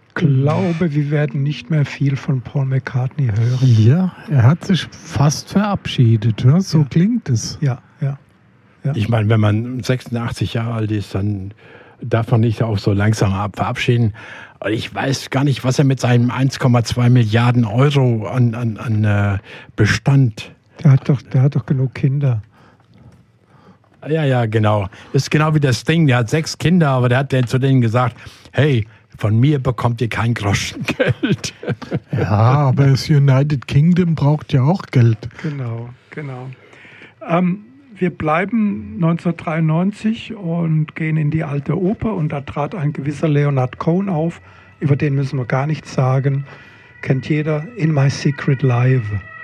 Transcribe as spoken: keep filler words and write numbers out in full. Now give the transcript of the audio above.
glaube, wir werden nicht mehr viel von Paul McCartney hören. Ja, er hat sich fast verabschiedet. Ne? So ja. klingt es. Ja, ja, ja. Ich meine, wenn man sechsundachtzig Jahre alt ist, dann darf man nicht auch so langsam verabschieden. Ich weiß gar nicht, was er mit seinem eins Komma zwei Milliarden Euro an, an, an äh, Bestand. Der hat doch, der hat doch genug Kinder. Ja, ja, genau. Das ist genau wie das Ding. Der hat sechs Kinder, aber der hat dann zu denen gesagt, hey, von mir bekommt ihr kein Groschen Geld. Ja, aber das United Kingdom braucht ja auch Geld. Genau, genau. Ähm, wir bleiben neunzehnhundertdreiundneunzig und gehen in die Alte Oper und da trat ein gewisser Leonard Cohen auf. Über den müssen wir gar nichts sagen. Kennt jeder. In My Secret Life.